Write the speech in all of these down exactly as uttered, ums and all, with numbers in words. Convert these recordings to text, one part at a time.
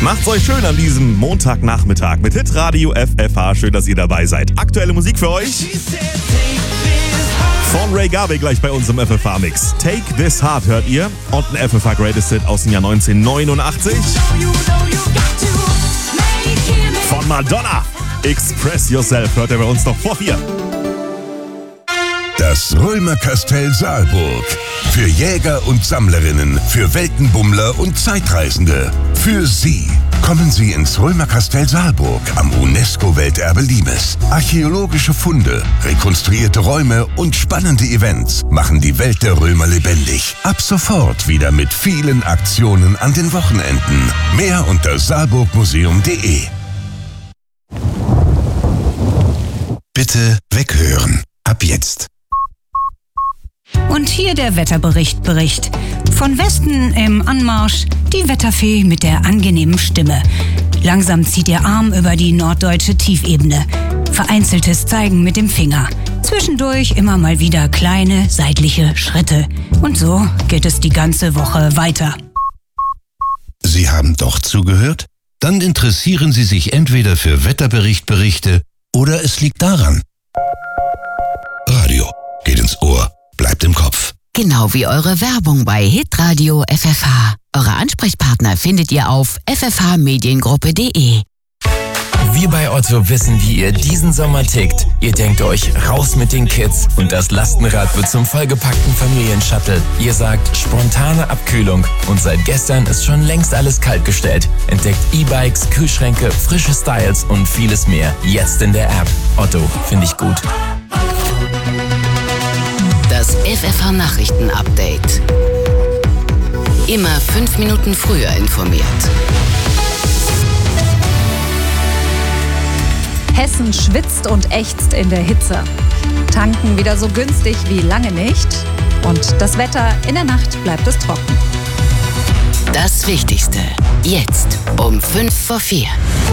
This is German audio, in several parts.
Macht's euch schön an diesem Montagnachmittag mit Hitradio F F H. Schön, dass ihr dabei seid. Aktuelle Musik für euch von Ray Garvey gleich bei uns im F F H-Mix. Take This Heart hört ihr und ein F F H Greatest Hit aus dem Jahr neunzehnhundertneunundachtzig. Von Madonna. Express Yourself hört ihr bei uns noch vor vier. Das Römerkastell Saalburg. Für Jäger und Sammlerinnen, für Weltenbummler und Zeitreisende. Für Sie. Kommen Sie ins Römerkastell Saalburg am UNESCO-Welterbe Limes. Archäologische Funde, rekonstruierte Räume und spannende Events machen die Welt der Römer lebendig. Ab sofort wieder mit vielen Aktionen an den Wochenenden. Mehr unter saalburgmuseum punkt de. Bitte weghören. Ab jetzt. Und hier der Wetterbericht Bericht. Von Westen im Anmarsch die Wetterfee mit der angenehmen Stimme. Langsam zieht ihr Arm über die norddeutsche Tiefebene. Vereinzeltes Zeigen mit dem Finger. Zwischendurch immer mal wieder kleine seitliche Schritte. Und so geht es die ganze Woche weiter. Sie haben doch zugehört? Dann interessieren Sie sich entweder für Wetterberichtberichte oder es liegt daran. Radio geht ins Ohr, bleibt im Kopf. Genau wie eure Werbung bei Hitradio F F H. Eure Ansprechpartner findet ihr auf f f h mediengruppe punkt de. Wir bei Otto wissen, wie ihr diesen Sommer tickt. Ihr denkt euch, raus mit den Kids und das Lastenrad wird zum vollgepackten Familienshuttle. Ihr sagt, spontane Abkühlung und seit gestern ist schon längst alles kaltgestellt. Entdeckt E-Bikes, Kühlschränke, frische Styles und vieles mehr. Jetzt in der App. Otto, finde ich gut. Das F F H-Nachrichten-Update. Immer fünf Minuten früher informiert. Hessen schwitzt und ächzt in der Hitze. Tanken wieder so günstig wie lange nicht. Und das Wetter, in der Nacht bleibt es trocken. Das Wichtigste. Jetzt um fünf vor vier.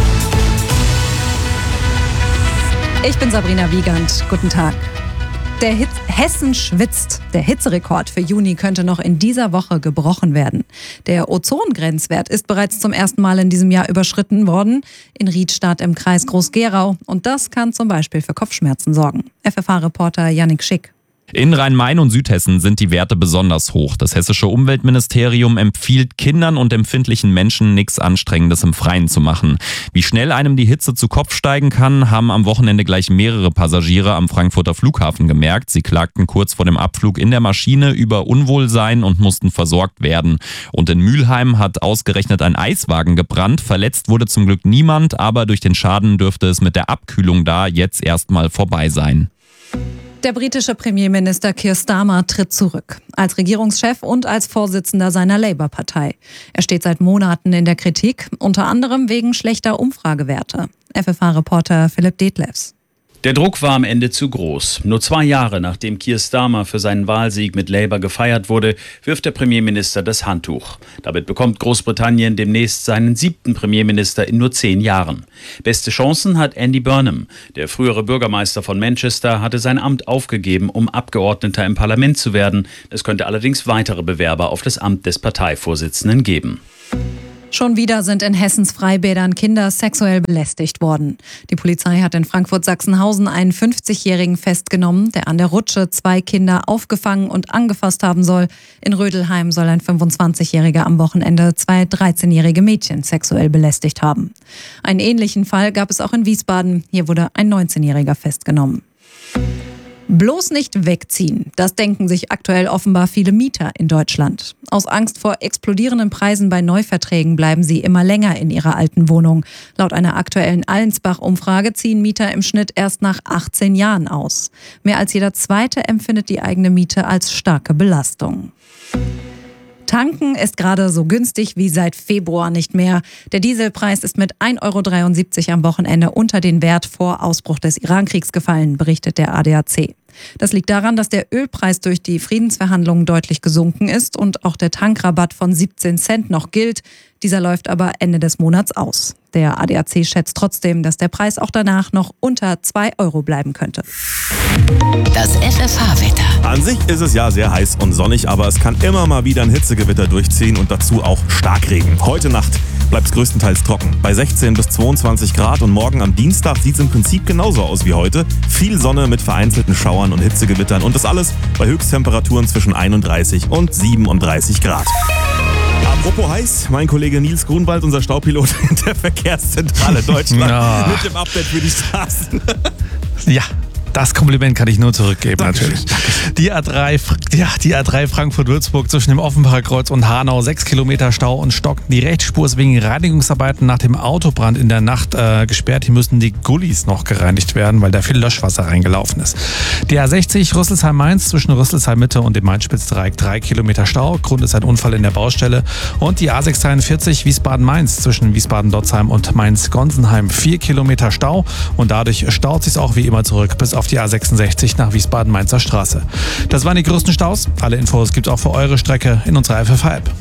Ich bin Sabrina Wiegand. Guten Tag. Der Hitz- Hessen schwitzt. Der Hitzerekord für Juni könnte noch in dieser Woche gebrochen werden. Der Ozongrenzwert ist bereits zum ersten Mal in diesem Jahr überschritten worden. In Riedstadt im Kreis Groß-Gerau. Und das kann zum Beispiel für Kopfschmerzen sorgen. F F H-Reporter Yannick Schick. In Rhein-Main und Südhessen sind die Werte besonders hoch. Das hessische Umweltministerium empfiehlt Kindern und empfindlichen Menschen, nichts Anstrengendes im Freien zu machen. Wie schnell einem die Hitze zu Kopf steigen kann, haben am Wochenende gleich mehrere Passagiere am Frankfurter Flughafen gemerkt. Sie klagten kurz vor dem Abflug in der Maschine über Unwohlsein und mussten versorgt werden. Und in Mülheim hat ausgerechnet ein Eiswagen gebrannt. Verletzt wurde zum Glück niemand, aber durch den Schaden dürfte es mit der Abkühlung da jetzt erstmal vorbei sein. Der britische Premierminister Keir Starmer tritt zurück. Als Regierungschef und als Vorsitzender seiner Labour-Partei. Er steht seit Monaten in der Kritik, unter anderem wegen schlechter Umfragewerte. F F H-Reporter Philipp Detlefs. Der Druck war am Ende zu groß. Nur zwei Jahre nachdem Keir Starmer für seinen Wahlsieg mit Labour gefeiert wurde, wirft der Premierminister das Handtuch. Damit bekommt Großbritannien demnächst seinen siebten Premierminister in nur zehn Jahren. Beste Chancen hat Andy Burnham. Der frühere Bürgermeister von Manchester hatte sein Amt aufgegeben, um Abgeordneter im Parlament zu werden. Es könnte allerdings weitere Bewerber auf das Amt des Parteivorsitzenden geben. Schon wieder sind in Hessens Freibädern Kinder sexuell belästigt worden. Die Polizei hat in Frankfurt-Sachsenhausen einen fünfzigjährigen festgenommen, der an der Rutsche zwei Kinder aufgefangen und angefasst haben soll. In Rödelheim soll ein fünfundzwanzigjähriger am Wochenende zwei dreizehnjährige Mädchen sexuell belästigt haben. Einen ähnlichen Fall gab es auch in Wiesbaden. Hier wurde ein neunzehnjähriger festgenommen. Bloß nicht wegziehen. Das denken sich aktuell offenbar viele Mieter in Deutschland. Aus Angst vor explodierenden Preisen bei Neuverträgen bleiben sie immer länger in ihrer alten Wohnung. Laut einer aktuellen Allensbach-Umfrage ziehen Mieter im Schnitt erst nach achtzehn Jahren aus. Mehr als jeder Zweite empfindet die eigene Miete als starke Belastung. Tanken ist gerade so günstig wie seit Februar nicht mehr. Der Dieselpreis ist mit ein Euro dreiundsiebzig am Wochenende unter den Wert vor Ausbruch des Irankriegs gefallen, berichtet der A D A C. Das liegt daran, dass der Ölpreis durch die Friedensverhandlungen deutlich gesunken ist und auch der Tankrabatt von siebzehn Cent noch gilt. Dieser läuft aber Ende des Monats aus. Der A D A C schätzt trotzdem, dass der Preis auch danach noch unter zwei Euro bleiben könnte. Das F F H-Wetter. An sich ist es ja sehr heiß und sonnig, aber es kann immer mal wieder ein Hitzegewitter durchziehen und dazu auch Starkregen. Heute Nacht bleibt es größtenteils trocken. Bei sechzehn bis zweiundzwanzig Grad und morgen am Dienstag sieht es im Prinzip genauso aus wie heute. Viel Sonne mit vereinzelten Schauern und Hitzegewittern und das alles bei Höchsttemperaturen zwischen einunddreißig und siebenunddreißig Grad. Apropos heiß, mein Kollege Nils Grunwald, unser Staupilot in der Verkehrszentrale Deutschland, ja. mit dem Update für die Straßen. Ja. Das Kompliment kann ich nur zurückgeben, Dankeschön, natürlich. Die A drei, ja, die A drei Frankfurt-Würzburg zwischen dem Offenbacher Kreuz und Hanau, sechs Kilometer Stau und Stock. Die Rechtsspur ist wegen Reinigungsarbeiten nach dem Autobrand in der Nacht äh, gesperrt. Hier müssen die Gullis noch gereinigt werden, weil da viel Löschwasser reingelaufen ist. Die A sechzig Rüsselsheim-Mainz zwischen Rüsselsheim-Mitte und dem Main-Spitz-Dreieck, drei Kilometer Stau. Grund ist ein Unfall in der Baustelle. Und die A sechshundertdreiundvierzig Wiesbaden-Mainz zwischen Wiesbaden-Dotzheim und Mainz-Gonsenheim, vier Kilometer Stau. Und dadurch staut sich auch wie immer zurück bis auf die A sechsundsechzig nach Wiesbaden-Mainzer Straße. Das waren die größten Staus. Alle Infos gibt's auch für eure Strecke in unserer F F H-App.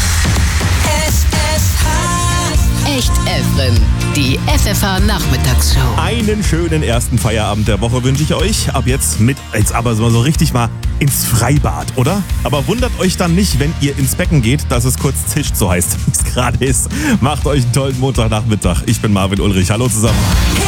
Echt Evrim, die F F H-Nachmittagsshow. Einen schönen ersten Feierabend der Woche wünsche ich euch. Ab jetzt mit, jetzt aber so richtig mal ins Freibad, oder? Aber wundert euch dann nicht, wenn ihr ins Becken geht, dass es kurz zischt, so heißt, wie es gerade ist. Macht euch einen tollen Montagnachmittag. Ich bin Marvin Ulrich. Hallo zusammen.